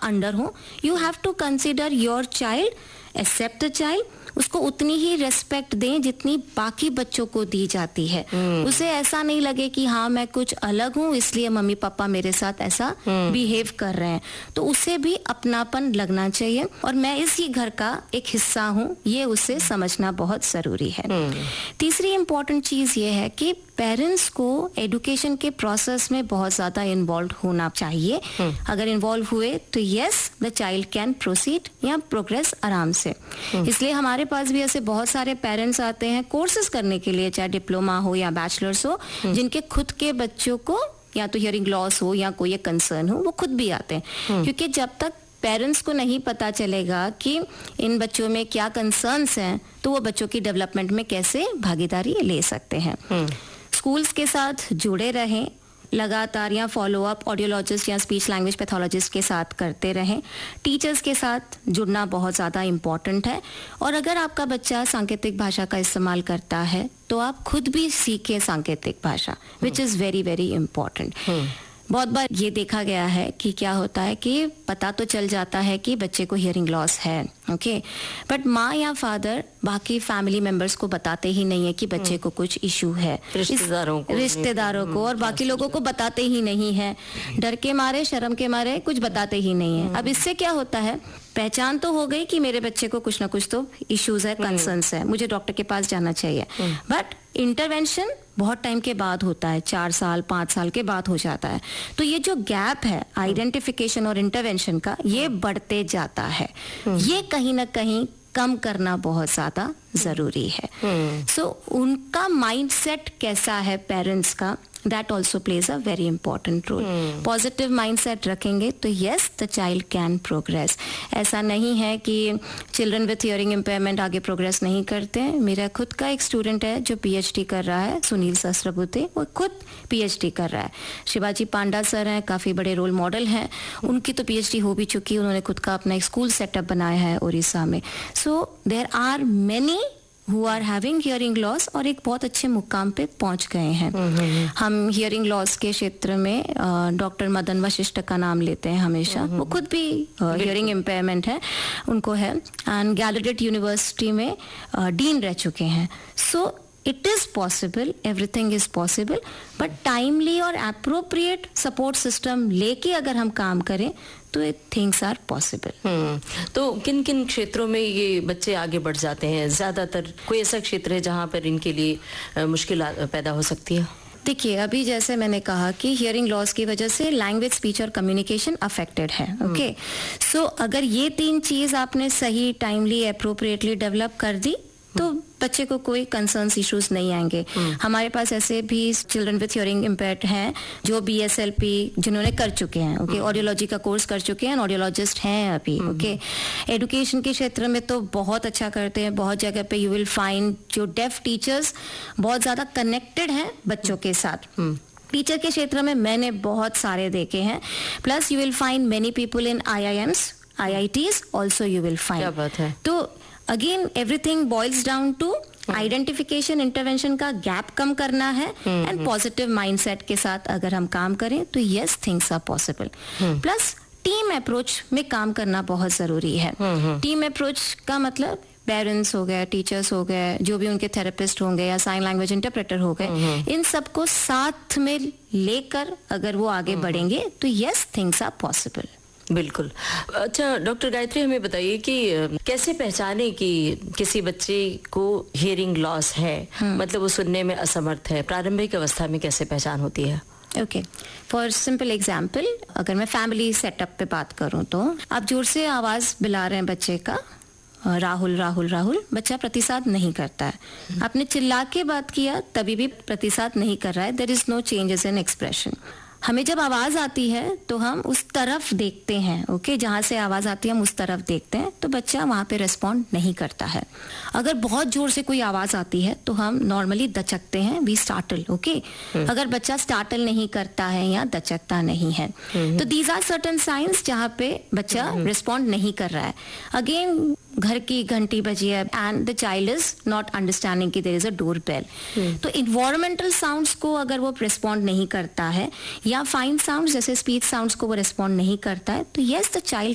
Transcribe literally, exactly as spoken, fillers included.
Under हो, you have to consider your child, accept the child, उसको उतनी ही respect दें जितनी बाकी बच्चों को दी जाती है। hmm. उसे ऐसा नहीं लगे कि हाँ मैं कुछ अलग हूँ इसलिए मम्मी पापा मेरे साथ ऐसा hmm. बिहेव कर रहे हैं, तो उसे भी अपनापन लगना चाहिए और मैं इसी घर का एक हिस्सा हूँ, ये उसे समझना बहुत जरूरी है। hmm. तीसरी इम्पोर्टेंट चीज ये है कि पेरेंट्स को एजुकेशन के प्रोसेस में बहुत ज़्यादा इन्वॉल्व होना चाहिए। hmm. अगर इन्वॉल्व हुए तो yes the child can proceed या प्रोग्रेस आराम से। hmm. इसलिए हमारे पास भी ऐसे बहुत सारे पेरेंट्स आते हैं कोर्सेज करने के लिए, चाहे डिप्लोमा हो या बैचलर्स हो, hmm. जिनके खुद के बच्चों को या तो हियरिंग लॉस हो या कोई कंसर्न हो, वो खुद भी आते हैं। hmm. क्योंकि जब तक पेरेंट्स को नहीं पता चलेगा कि इन बच्चों में क्या कंसर्न्स हैं, तो वो बच्चों की डेवलपमेंट में कैसे भागीदारी ले सकते हैं। hmm. स्कूल्स के साथ जुड़े रहें, लगातार या फॉलो अप ऑडियोलॉजिस्ट या स्पीच लैंग्वेज पैथोलॉजिस्ट के साथ करते रहें। टीचर्स के साथ जुड़ना बहुत ज़्यादा इम्पॉर्टेंट है और अगर आपका बच्चा सांकेतिक भाषा का इस्तेमाल करता है तो आप खुद भी सीखें सांकेतिक भाषा, which is very very important. बहुत बार ये देखा गया है कि क्या होता है कि पता तो चल जाता है कि बच्चे को हियरिंग लॉस है, ओके, बट माँ या फादर बाकी फैमिली मेंबर्स को बताते ही नहीं है कि बच्चे को कुछ इशू है, रिश्तेदारों को रिश्तेदारों को और बाकी लोगों को बताते ही नहीं है, डर के मारे शर्म के मारे कुछ बताते ही नहीं है। अब इससे क्या होता है, पहचान तो हो गई कि मेरे बच्चे को कुछ ना कुछ तो इश्यूज है, कंसर्न्स है, मुझे डॉक्टर के पास जाना चाहिए, बट इंटरवेंशन बहुत टाइम के बाद होता है, चार साल पाँच साल के बाद हो जाता है। तो ये जो गैप है आइडेंटिफिकेशन और इंटरवेंशन का, ये बढ़ते जाता है। ये कहीं ना कहीं कम करना बहुत ज़्यादा ज़रूरी है। सो so, उनका माइंडसेट कैसा है पेरेंट्स का, that also plays a very important role. hmm. Positive mindset रखेंगे तो yes the child can progress. ऐसा नहीं है कि children with hearing impairment आगे progress नहीं करते हैं। मेरा खुद का एक स्टूडेंट है जो पीएचडी कर रहा है, सुनील सहस्त्रबुद्धे, वो खुद पीएचडी कर रहा है। शिवाजी पांडा सर हैं, काफ़ी बड़े रोल मॉडल हैं, उनकी तो पीएचडी हो भी चुकी है, उन्होंने खुद का अपना एक स्कूल सेटअप बनाया है उड़ीसा में। So there are many who are having hearing loss और एक बहुत अच्छे मुकाम पे पहुंच गए हैं। mm-hmm. हम hearing loss के क्षेत्र में डॉक्टर मदन वशिष्ठ का नाम लेते हैं हमेशा। mm-hmm. वो खुद भी hearing impairment है, उनको है, एंड गैलाडेट यूनिवर्सिटी में डीन रह चुके हैं। So it is possible, everything is possible, but timely और अप्रोप्रिएट सपोर्ट सिस्टम लेके अगर हम काम करें तो थिंग्स आर पॉसिबल। तो किन किन क्षेत्रों में ये बच्चे आगे बढ़ जाते हैं? ज्यादातर कोई ऐसा क्षेत्र है जहाँ पर इनके लिए मुश्किल पैदा हो सकती है? देखिए, अभी जैसे मैंने कहा कि हियरिंग लॉस की वजह से लैंग्वेज, स्पीच और कम्युनिकेशन अफेक्टेड है, ओके। सो अगर ये तीन चीज आपने सही, टाइमली, अप्रोप्रिएटली डेवलप कर दी तो बच्चे को कोई कंसर्न्स इश्यूज नहीं आएंगे। hmm. हमारे पास ऐसे भी चिल्ड्रन विथ हियरिंग इम्पेयर्ड हैं जो बीएसएलपी जिन्होंने कर चुके हैं, ओके, ऑडियोलॉजी का कोर्स कर चुके हैं, ऑडियोलॉजिस्ट हैं अभी, ओके। एजुकेशन के क्षेत्र में तो बहुत अच्छा करते हैं, बहुत जगह पे यू विल फाइंड जो डेफ टीचर्स बहुत ज्यादा कनेक्टेड हैं बच्चों के साथ। hmm. टीचर के क्षेत्र में मैंने बहुत सारे देखे हैं, plus you will find many people in I I AIIMS, I I Ts also you will find. क्या बात है। तो again everything boils down to identification, intervention का गैप कम करना है, एंड पॉजिटिव माइंडसेट के साथ अगर हम काम करें तो yes things are possible. Plus team approach में काम करना बहुत जरूरी है। टीम अप्रोच का मतलब पेरेंट्स हो गए, टीचर्स हो गए, जो भी उनके थेरेपिस्ट होंगे या साइन लैंग्वेज इंटरप्रेटर हो गए, इन सबको साथ में लेकर अगर वो आगे बढ़ेंगे तो यस थिंग्स आर पॉसिबल। बिल्कुल। अच्छा डॉक्टर गायत्री, हमें बताइए कि कैसे पहचाने कि किसी बच्चे को हियरिंग लॉस है, मतलब वो सुनने में असमर्थ है, प्रारंभिक अवस्था में कैसे पहचान होती है? ओके, फॉर सिंपल एग्जाम्पल, अगर मैं फैमिली सेटअप पे बात करूं तो आप जोर से आवाज बुला रहे हैं बच्चे का, राहुल राहुल राहुल, बच्चा प्रतिसाद नहीं करता है। आपने चिल्ला के बात किया तभी भी प्रतिसाद नहीं कर रहा है, there is no changes in expression. हमें जब आवाज आती है तो हम उस तरफ देखते हैं, ओके, जहां से आवाज आती है हम उस तरफ देखते हैं, तो बच्चा वहां पे रिस्पॉन्ड नहीं करता है। अगर बहुत जोर से कोई आवाज आती है तो हम नॉर्मली दचकते हैं, वी स्टार्टल, ओके। अगर बच्चा स्टार्टल नहीं करता है या दचकता नहीं है तो दीज आर सर्टेन साइंस जहां पे बच्चा रिस्पॉन्ड नहीं कर रहा है। अगेन घर की घंटी बजी है and the child is not understanding कि there is a door bell, तो इन्वायरमेंटल साउंड्स को अगर वो रिस्पॉन्ड नहीं करता है या फाइन साउंड्स जैसे स्पीच साउंड्स को वो रिस्पॉन्ड नहीं करता है तो यस द चाइल्ड